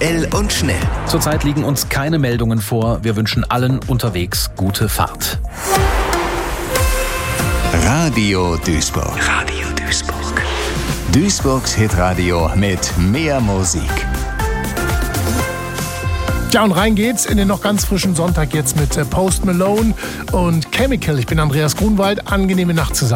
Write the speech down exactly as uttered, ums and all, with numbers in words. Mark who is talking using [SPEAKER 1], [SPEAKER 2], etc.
[SPEAKER 1] Aktuell und schnell.
[SPEAKER 2] Zurzeit liegen uns keine Meldungen vor. Wir wünschen allen unterwegs gute Fahrt.
[SPEAKER 1] Radio Duisburg.
[SPEAKER 3] Radio Duisburg.
[SPEAKER 1] Duisburgs Hitradio mit mehr Musik.
[SPEAKER 4] Ja, und rein geht's in den noch ganz frischen Sonntag jetzt mit Post Malone und Chemical. Ich bin Andreas Grunwald. Angenehme Nacht zusammen.